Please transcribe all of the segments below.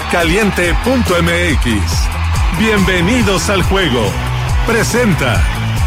Caliente.mx. Bienvenidos al juego. Presenta.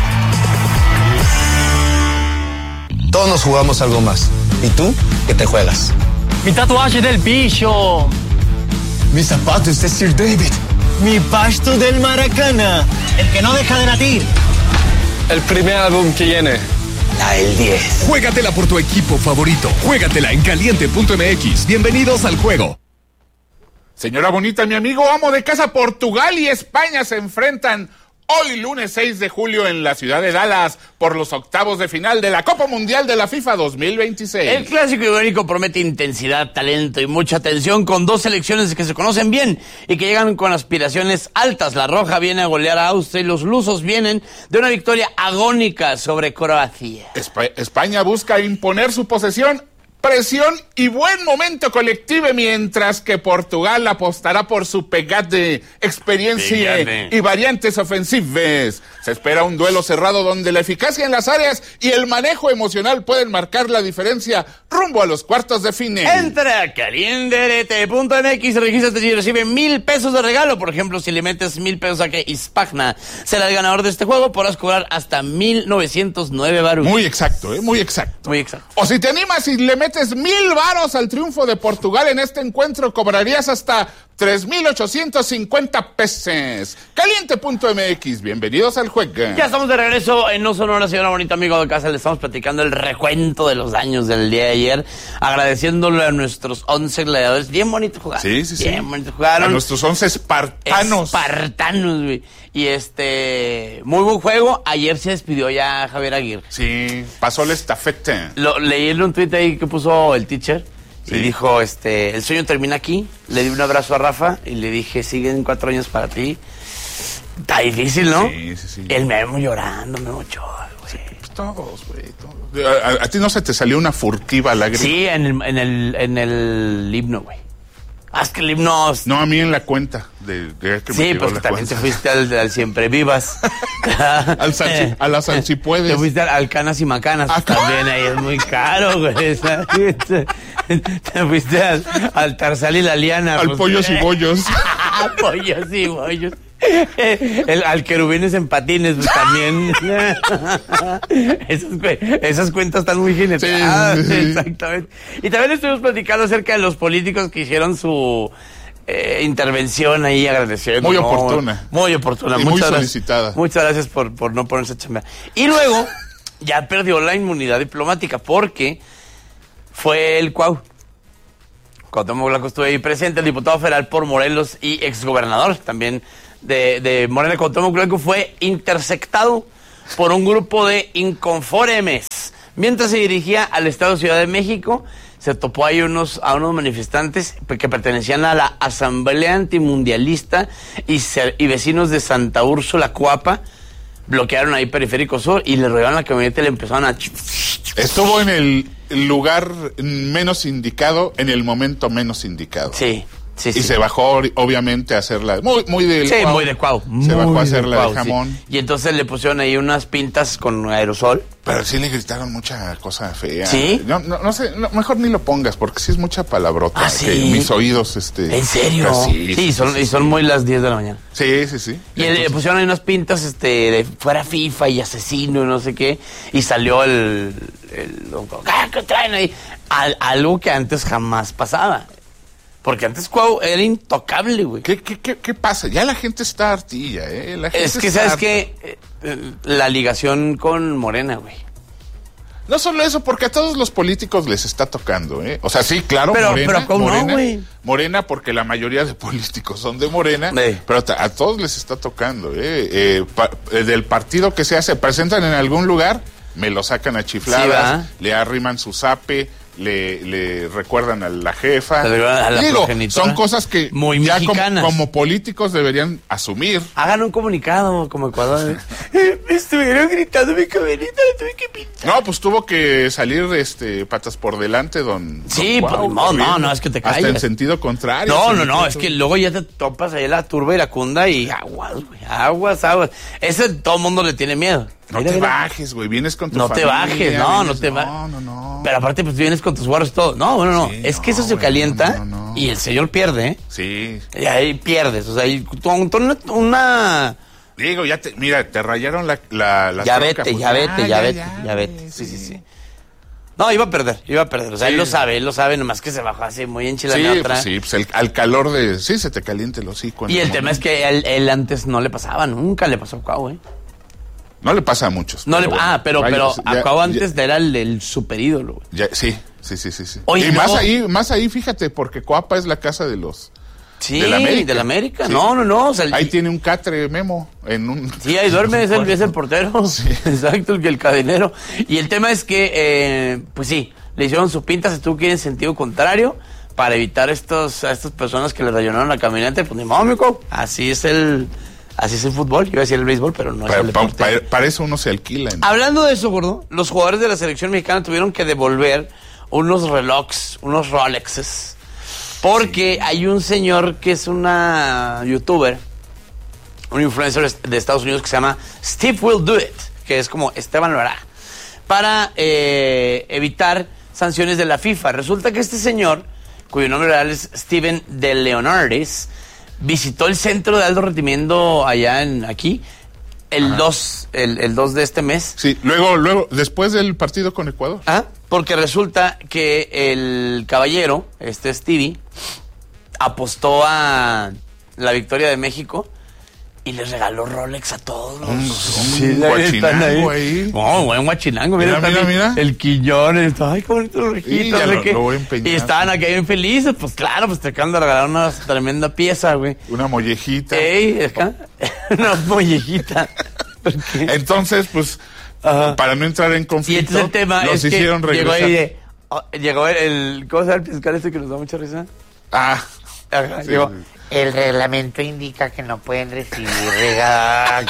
Todos nos jugamos algo más. ¿Y tú? ¿Qué te juegas? Mi tatuaje del bicho. Mis zapatos de Sir David. Mi pasto del Maracana. El que no deja de latir. El primer álbum que viene. La del 10. Juégatela por tu equipo favorito. Juégatela en Caliente.mx. Bienvenidos al juego. Señora bonita, mi amigo amo de casa, Portugal y España se enfrentan hoy lunes 6 de julio en la ciudad de Dallas por los octavos de final de la Copa Mundial de la FIFA 2026. El clásico ibérico promete intensidad, talento y mucha atención con dos selecciones que se conocen bien y que llegan con aspiraciones altas. La Roja viene a golear a Austria y los lusos vienen de una victoria agónica sobre Croacia. España busca imponer su posesión, presión y buen momento colectivo, mientras que Portugal apostará por su pegade, experiencia y variantes ofensivas. Se espera un duelo cerrado donde la eficacia en las áreas y el manejo emocional pueden marcar la diferencia rumbo a los cuartos de final. Entra a caliente.mx, regístrate y recibe 1,000 pesos de regalo. Por ejemplo, si le metes 1,000 pesos a que Hispagna será el ganador de este juego, podrás cobrar hasta 1,909 baros. Muy exacto, muy exacto. Muy exacto. O si te animas y le metes 1,000 varos al triunfo de Portugal en este encuentro, cobrarías hasta 3,850 pesos. Caliente.mx, bienvenidos al juego. Ya estamos de regreso en No Sonora, señora bonita, amigo de casa. Le estamos platicando el recuento de los años del día de ayer, agradeciéndole a nuestros 11 gladiadores. Bien bonito jugar. Sí. Bien bonito jugaron. A nuestros 11 espartanos. Espartanos, güey. Y muy buen juego. Ayer se despidió ya Javier Aguirre. Sí, pasó la estafeta. Leí en un tuit ahí que puso el teacher. Sí. Y dijo, el sueño termina aquí. Le di un abrazo a Rafa y le dije, siguen 4 años para ti. Está difícil, ¿no? Sí. El Memo llorando, Memo Ochoa, güey. Sí, pues todos, güey, todos. ¿A ti no se te salió una furtiva lágrima? Sí, en el himno, güey. Es que el himno... No, a mí en la cuenta. Sí, pues también te fuiste al Siempre Vivas. A la Salchipuedes. Te fuiste al Canas y Macanas. Pues también ahí es muy caro, güey. Te fuiste al Tarzal y la Liana. Al pues, Pollos y Bollos. Pollos y Bollos. Al Querubines en Patines, pues también. Esas cuentas están muy jineteadas. Sí. Exactamente. Y también estuvimos platicando acerca de los políticos que hicieron su intervención ahí, agradeciendo. Muy oportuna. Muy oportuna. Y muy solicitada. Muchas gracias por no ponerse a chambear. Y luego, ya perdió la inmunidad diplomática porque fue el Cuau. Cuauhtémoc Blanco estuvo ahí presente, el diputado federal por Morelos y exgobernador también de Morena. Cuauhtémoc Blanco fue interceptado por un grupo de inconformes. Mientras se dirigía al estado de Ciudad de México, se topó ahí a unos manifestantes que pertenecían a la Asamblea Antimundialista y vecinos de Santa Úrsula, Coapa. Bloquearon ahí Periférico Sur y le rodearon la camioneta y le empezaron a... Estuvo en el lugar menos indicado, en el momento menos indicado. Sí. Y se bajó, obviamente, a hacerla muy de sí, Cuau. Muy de Cuau. Se bajó a hacerla Cuau, de jamón. Sí. Y entonces le pusieron ahí unas pintas con aerosol. Pero sí le gritaron mucha cosa fea. ¿Sí? No sé, mejor ni lo pongas, porque sí es mucha palabrota. ¿Sí? Que mis oídos, ¿En serio? Sí, son muy las 10 de la mañana. Sí. Y entonces, le pusieron ahí unas pintas, de fuera FIFA y asesino y no sé qué. Y salió ¿qué traen ahí? Algo que antes jamás pasaba. Porque antes Cuau era intocable, güey. ¿Qué pasa? Ya la gente está hartilla, La gente es que, ¿sabes qué? La ligación con Morena, güey. No solo eso, porque a todos los políticos les está tocando, O sea, sí, claro, pero Morena, no, güey. Morena, porque la mayoría de políticos son de Morena, pero a todos les está tocando, del partido que sea, se presentan en algún lugar, me lo sacan a chifladas, le arriman su zape, le recuerdan a la jefa. A la progenitora. Son cosas que muy ya mexicanas. como políticos deberían asumir. Hagan un comunicado como Ecuador. Me estuvieron gritando mi camioneta, la tuve que pintar. No, pues tuvo que salir patas por delante, Sí, don Cuau, no, es que te calles. Hasta en sentido contrario. No, es que luego ya te topas ahí la turba iracunda y aguas, güey, aguas. Ese todo el mundo le tiene miedo. No te bajes, güey, vienes con tu familia. No te bajes, no te bajes. No. Pero aparte, pues vienes con tus guarros y todo. No. Sí, es que eso se calienta y el señor pierde, ¿eh? Sí. Y ahí pierdes, o sea, una... Digo, mira, te rayaron la Ya troca, vete, pues, ya vete. Sí. No, iba a perder. O sea, él lo sabe, nomás que se bajó así muy enchiladito atrás. Pues al calor de... Sí, se te calienta el hocico. Y el tema es que él antes no le pasaba, nunca le pasó a Cuau, ¿eh? No le pasa a muchos. Pero a Cuau antes era el super ídolo, güey. Sí. Oye, y más ahí, fíjate, porque Coapa es la casa de los... Sí, de la América. Sí. No. O sea, ahí tiene un catre Memo en un... Sí, ahí duerme, es el portero. Sí. Exacto, el cadenero. Y el tema es que, pues sí, le hicieron su pinta, se tuvo que ir en sentido contrario para evitar a estas personas que le rayonaron la caminante. Pues ni modo, amigo. Así es el fútbol. Iba a decir el béisbol, pero no es el deporte. Para eso uno se alquila. ¿No? Hablando de eso, gordo, los jugadores de la selección mexicana tuvieron que devolver unos relojes, unos Rolexes. Porque hay un señor que es una youtuber, un influencer de Estados Unidos que se llama Steve Will Do It, que es como Esteban lo hará, para evitar sanciones de la FIFA. Resulta que este señor, cuyo nombre real es Steven de Leonardis, visitó el centro de alto rendimiento allá aquí el 2 de este mes. Sí, luego, después del partido con Ecuador. Porque resulta que el caballero, Stevie, apostó a la victoria de México y les regaló Rolex a todos. Un guachinango ahí. Buen guachinango. Mira. El quillón. Ay, qué bonito los rejitos. Lo voy a empeñar. Y estaban aquí bien felices. Pues claro, pues te acaban de regalar una tremenda pieza, güey. Una mollejita. Una mollejita. Entonces, pues, para no entrar en conflicto, y entonces el tema los es hicieron que regresar. Llegó el... ¿Cómo se llama el fiscal que nos da mucha risa? Llegó... Sí. El reglamento indica que no pueden recibir regalos.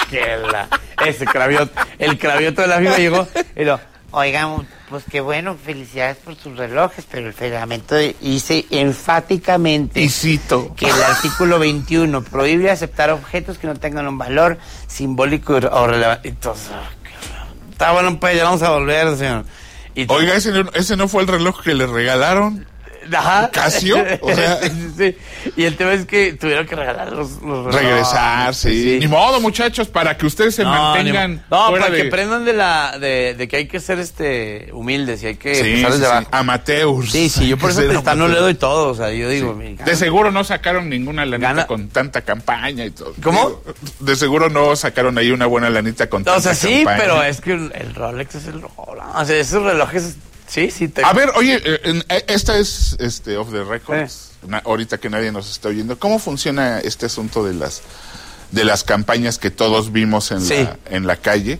El cravioto de la FIFA llegó y lo... Oigan, pues qué bueno, felicidades por sus relojes, pero el reglamento dice enfáticamente y cito que el artículo 21 prohíbe aceptar objetos que no tengan un valor simbólico o relevante. Entonces, está bueno, pues ya vamos a volver, señor. Oiga, ese no fue el reloj que le regalaron. Casio, o sea, sí. Y el tema es que tuvieron que regalar los regresar, sí. Ni modo, muchachos, para que ustedes se mantengan para que aprendan de que hay que ser humildes y hay que empezar desde abajo. Amateurs. Sí, yo por eso no le doy todo, o sea, yo digo, de seguro no sacaron ninguna lanita con tanta campaña y todo. ¿Cómo? De seguro no sacaron ahí una buena lanita con tanta campaña. O sea, sí, pero es que el Rolex es el Rolex. O sea, esos relojes. Sí. A ver, oye, esta es off the records, ahorita que nadie nos está oyendo. ¿Cómo funciona este asunto de las campañas que todos vimos en la calle?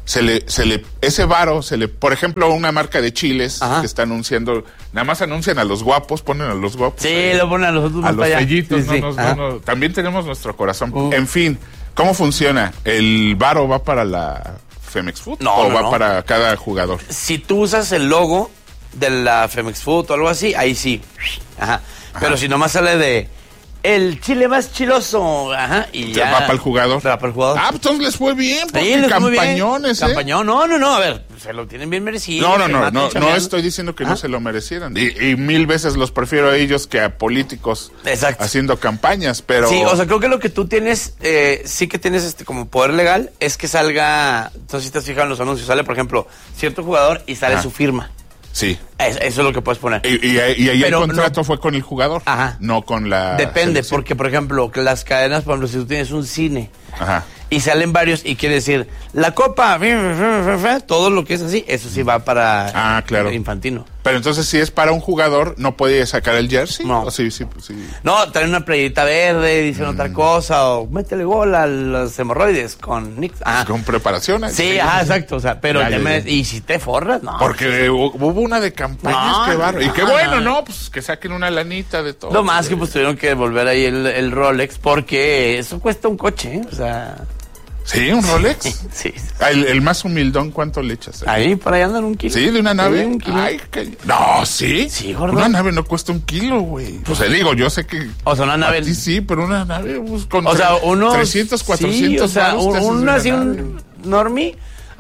Ese varo, por ejemplo, una marca de chiles que está anunciando, nada más anuncian a los guapos, ponen a los guapos. Sí, lo ponen a los otros a los fellitos, también tenemos nuestro corazón. En fin, ¿cómo funciona? ¿El varo va para la Femex Food o va para cada jugador? Si tú usas el logo de la Femex Food o algo así, ahí sí. Pero si nomás sale de el chile más chiloso, y ya va para el jugador. Va para el jugador. Pues entonces les fue bien, porque campañones, Campañón, no, a ver, se lo tienen bien merecido. No estoy diciendo que no se lo merecieran. Y 1000 veces los prefiero a ellos que a políticos haciendo campañas, pero... Sí, o sea, creo que lo que tú tienes, sí que tienes como poder legal, es que salga, entonces si te has fijado en los anuncios, sale, por ejemplo, cierto jugador y sale su firma. Sí. Eso es lo que puedes poner. Y ahí el contrato fue con el jugador, no con la... Depende, selección. Porque, por ejemplo, las cadenas, por ejemplo, si tú tienes un cine y salen varios y quiere decir, la copa, todo lo que es así, eso sí va para Infantino. Pero entonces, si es para un jugador, ¿no puede sacar el jersey? No. ¿O sí? No, traen una playerita verde, dicen otra cosa, o métele gol a los hemorroides con Nick. Con preparación. Sí, exacto. O sea, pero y si te forras, no. Porque hubo una de campañas, qué barro. Y qué bueno, ¿no? Pues que saquen una lanita de todo. Lo más que pues tuvieron que devolver ahí el Rolex, porque eso cuesta un coche, o sea... ¿Sí? ¿Un Rolex? Sí. El más humildón, ¿cuánto le echas? Ahí, por ahí andan 1 kilo. ¿Sí? ¿De una nave? Sí, 1 kilo. Ay, no, ¿sí? Sí, gordo. Una nave no cuesta 1 kilo, güey. Pues digo, yo sé que... O sea, una nave... Sí, pero una nave pues, con unos... 300, 400 sí, o sea, uno así, un normie,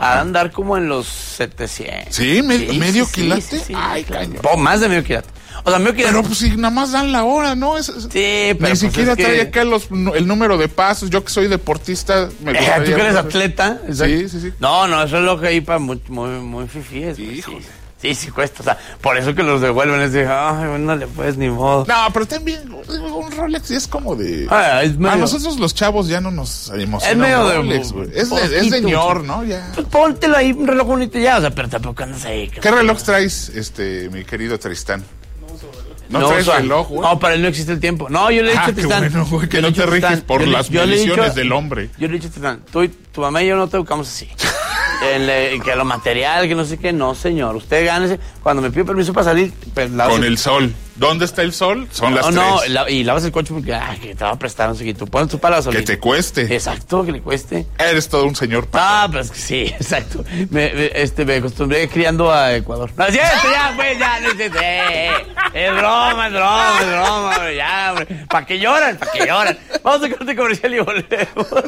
a andar como en los 700. ¿Sí? ¿Medio quilate? Sí, Ay, claro. cañón. Más de medio quilate. O sea, medio quilate. Pero pues si nada más dan la hora, ¿no? Sí, pero ni siquiera es que... trae acá el número de pasos. Yo que soy deportista, me gustaría... ¿Tú que eres atleta? Sí. No, eso es lo que hay para muy fifíes. Híjole. Sí, cuesta. O sea, por eso que los devuelven. Les dije, ay, no le puedes ni modo. No, pero también un Rolex es como de... Es medio... A nosotros los chavos ya no nos emocionamos. Es medio de... Rolex, güey. Es de ñor, ¿no? Ya. Pues póntelo ahí, un reloj bonito ya. O sea, pero tampoco andas ahí. ¿Qué reloj traes, mi querido Tristán? ¿No traes reloj, güey? No, para él no existe el tiempo. No, yo le he dicho a Tristán. Qué bueno, güey, que no te riges por las mediciones del hombre. Yo le he dicho a Tristán, tu mamá y yo no te educamos así. Que lo material, que no sé qué, no, señor. Usted gánese. Cuando me pide permiso para salir, pues, con el sol. ¿Dónde está el sol? Son las 3. No, y lavas el coche porque que te va a prestar, no sé qué. Tú pones tu pala solito. Que te cueste. Exacto, que le cueste. Eres todo un señor. Pues sí, exacto. Me acostumbré criando a Ecuador. No, es cierto, ya, pues, ya, no es cierto. Es broma, hombre, ya, hombre. ¿Para qué lloran? Vamos a corte comercial y volvemos.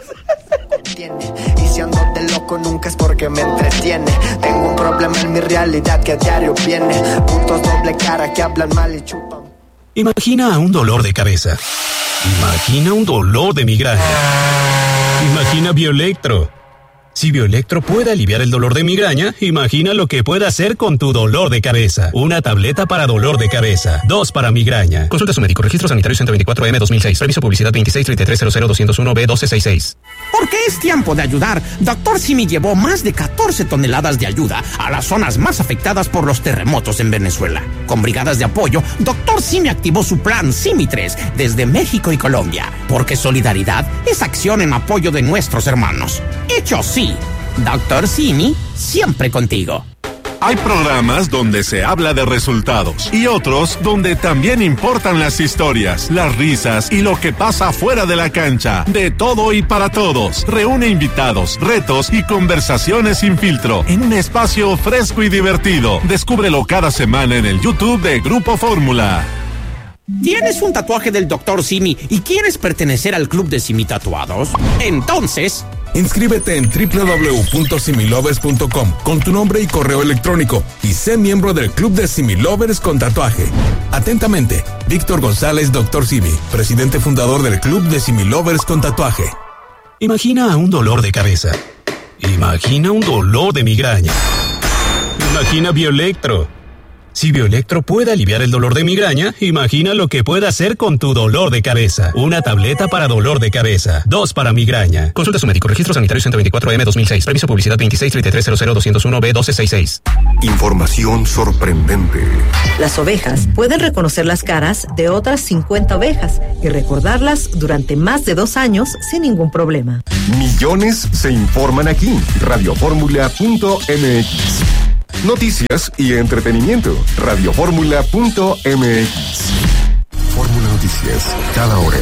Y si ando de loco nunca es porque me entretiene. Tengo un problema en mi realidad que a diario viene. Putos doble cara que hablan mal y chupan. Imagina un dolor de cabeza. Imagina un dolor de migraña. Imagina Bioelectro. Si Bioelectro puede aliviar el dolor de migraña, imagina lo que puede hacer con tu dolor de cabeza. Una tableta para dolor de cabeza, 2 para migraña. Consulta a su médico. Registro sanitario 124M 2006. Reviso publicidad 2633000201B1266. Porque es tiempo de ayudar. Dr. Simi llevó más de 14 toneladas de ayuda a las zonas más afectadas por los terremotos en Venezuela. Con brigadas de apoyo, Dr. Simi activó su plan Simi 3 desde México y Colombia. Porque solidaridad es acción en apoyo de nuestros hermanos. Hecho sí. Dr. Simi, siempre contigo. Hay programas donde se habla de resultados y otros donde también importan las historias, las risas y lo que pasa fuera de la cancha. De todo y para todos. Reúne invitados, retos y conversaciones sin filtro en un espacio fresco y divertido. Descúbrelo cada semana en el YouTube de Grupo Fórmula. ¿Tienes un tatuaje del Dr. Simi y quieres pertenecer al club de Simi Tatuados? Entonces... inscríbete en www.similovers.com con tu nombre y correo electrónico y sé miembro del club de Similovers con tatuaje. Atentamente, Víctor González, Dr. Simi, presidente fundador del club de Similovers con tatuaje. Imagina un dolor de cabeza. Imagina un dolor de migraña. Imagina Bioelectro. Si Bioelectro puede aliviar el dolor de migraña, imagina lo que puede hacer con tu dolor de cabeza. Una tableta para dolor de cabeza, 2 para migraña. Consulta a su médico. Registro sanitario 124M 2006. Reviso publicidad 2633000201B1266. Información sorprendente. Las ovejas pueden reconocer las caras de otras 50 ovejas y recordarlas durante más de 2 años sin ningún problema. Millones se informan aquí. Radioformula.mx. Noticias y entretenimiento. Radioformula.mx. Fórmula Noticias, cada hora.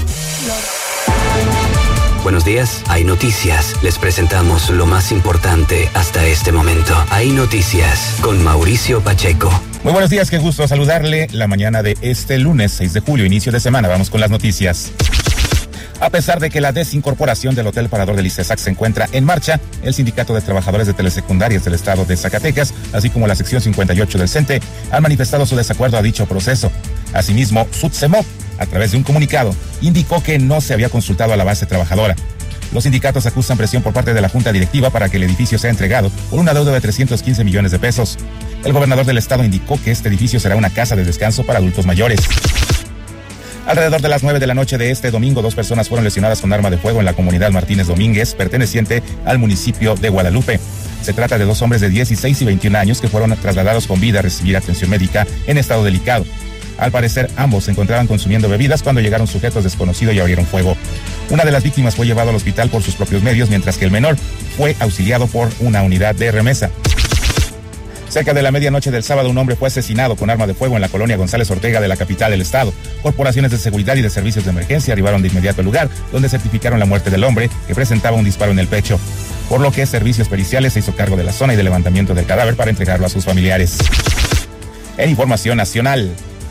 Buenos días, hay noticias. Les presentamos lo más importante hasta este momento. Hay noticias con Mauricio Pacheco. Muy buenos días, qué gusto saludarle la mañana de este lunes 6 de julio, inicio de semana. Vamos con las noticias. A pesar de que la desincorporación del Hotel Parador del ICESAC se encuentra en marcha, el Sindicato de Trabajadores de Telesecundarias del Estado de Zacatecas, así como la sección 58 del CENTE, han manifestado su desacuerdo a dicho proceso. Asimismo, SUTSEMOP, a través de un comunicado, indicó que no se había consultado a la base trabajadora. Los sindicatos acusan presión por parte de la Junta Directiva para que el edificio sea entregado por una deuda de 315 millones de pesos. El gobernador del estado indicó que este edificio será una casa de descanso para adultos mayores. Alrededor de las 9 de la noche de este domingo, 2 personas fueron lesionadas con arma de fuego en la comunidad Martínez Domínguez, perteneciente al municipio de Guadalupe. Se trata de 2 hombres de 16 y 21 años que fueron trasladados con vida a recibir atención médica en estado delicado. Al parecer, ambos se encontraban consumiendo bebidas cuando llegaron sujetos desconocidos y abrieron fuego. Una de las víctimas fue llevado al hospital por sus propios medios, mientras que el menor fue auxiliado por una unidad de remesa. Cerca de la medianoche del sábado, un hombre fue asesinado con arma de fuego en la colonia González Ortega de la capital del estado. Corporaciones de seguridad y de servicios de emergencia arribaron de inmediato al lugar, donde certificaron la muerte del hombre, que presentaba un disparo en el pecho. Por lo que servicios periciales se hizo cargo de la zona y del levantamiento del cadáver para entregarlo a sus familiares. En información nacional,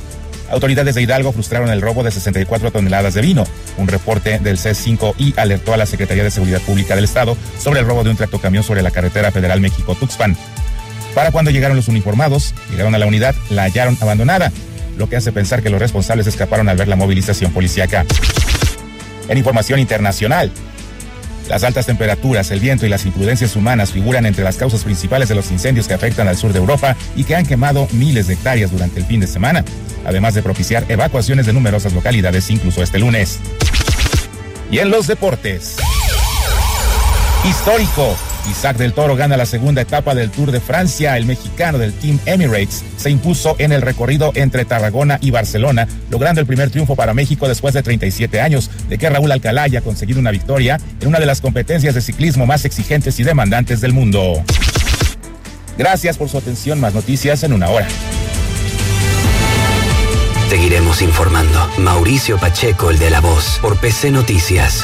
Autoridades de Hidalgo frustraron el robo de 64 toneladas de vino. Un reporte del C5I alertó a la Secretaría de Seguridad Pública del Estado sobre el robo de un tractocamión sobre la carretera federal México-Tuxpan. Para cuando llegaron los uniformados, llegaron a la unidad, la hallaron abandonada, lo que hace pensar que los responsables escaparon al ver la movilización policíaca. En información internacional, las altas temperaturas, el viento y las imprudencias humanas figuran entre las causas principales de los incendios que afectan al sur de Europa y que han quemado miles de hectáreas durante el fin de semana, además de propiciar evacuaciones de numerosas localidades incluso este lunes. Y en los deportes, histórico, Isaac del Toro gana la segunda etapa del Tour de Francia. El mexicano del Team Emirates se impuso en el recorrido entre Tarragona y Barcelona, logrando el primer triunfo para México después de 37 años de que Raúl Alcalá haya conseguido una victoria en una de las competencias de ciclismo más exigentes y demandantes del mundo. Gracias por su atención. Más noticias en una hora. Seguiremos informando. Mauricio Pacheco, el de La Voz, por PC Noticias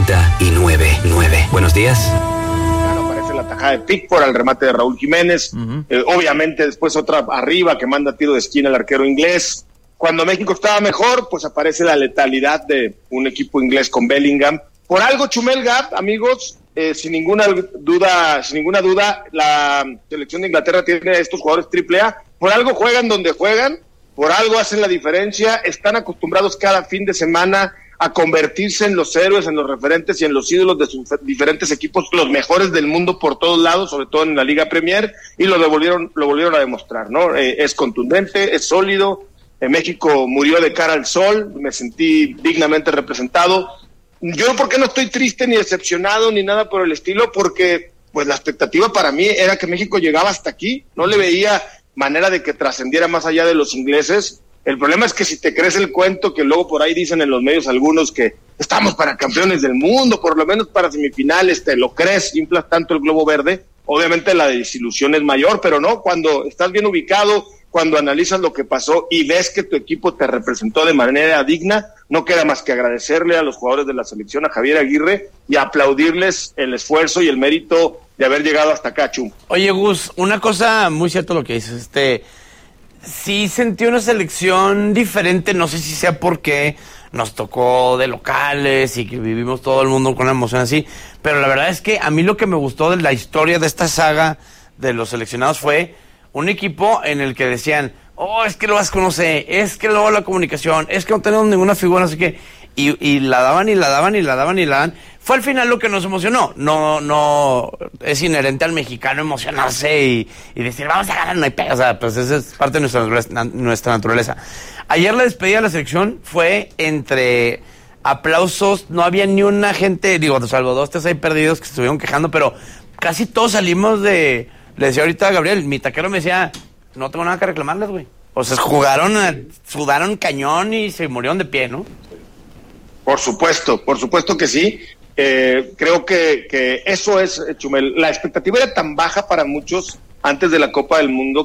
89.9. Buenos días. La tajada de Pickford al remate de Raúl Jiménez, obviamente después otra arriba que manda tiro de esquina el arquero inglés. Cuando México estaba mejor, pues aparece la letalidad de un equipo inglés con Bellingham. Por algo Chumel Gap, amigos, sin ninguna duda, la selección de Inglaterra tiene a estos jugadores AAA. Por algo juegan donde juegan, por algo hacen la diferencia, están acostumbrados cada fin de semana a convertirse en los héroes, en los referentes y en los ídolos de sus diferentes equipos, los mejores del mundo por todos lados, sobre todo en la Liga Premier, y lo volvieron a demostrar, ¿no? Es contundente, es sólido. México murió de cara al sol, me sentí dignamente representado. Yo, ¿por qué no estoy triste ni decepcionado ni nada por el estilo? Porque, pues, la expectativa para mí era que México llegaba hasta aquí, no le veía manera de que trascendiera más allá de los ingleses. El problema es que si te crees el cuento que luego por ahí dicen en los medios algunos que estamos para campeones del mundo, por lo menos para semifinales, te lo crees, inflas tanto el globo verde, obviamente la desilusión es mayor, pero no, cuando estás bien ubicado, cuando analizas lo que pasó y ves que tu equipo te representó de manera digna, no queda más que agradecerle a los jugadores de la selección, a Javier Aguirre, y aplaudirles el esfuerzo y el mérito de haber llegado hasta acá, Chum. Oye, Gus, una cosa muy cierta lo que dices, sí sentí una selección diferente, no sé si sea porque nos tocó de locales y que vivimos todo el mundo con una emoción así, pero la verdad es que a mí lo que me gustó de la historia de esta saga de los seleccionados fue un equipo en el que decían, es que lo vas a conocer, es que luego la comunicación, es que no tenemos ninguna figura, así que, y la daban y la daban y la daban y la dan. Fue al final lo que nos emocionó. No es inherente al mexicano emocionarse y decir, vamos a ganar, no hay pedo. O sea, pues esa es parte de nuestra naturaleza. Ayer la despedida de la selección fue entre aplausos, no había ni una gente, salvo 2, 3 ahí perdidos que se estuvieron quejando, pero casi todos salimos le decía ahorita a Gabriel, mi taquero me decía, no tengo nada que reclamarles, güey. O sea, sudaron cañón y se murieron de pie, ¿no? Por supuesto que sí. Creo que eso es, Chumel. La expectativa era tan baja para muchos antes de la Copa del Mundo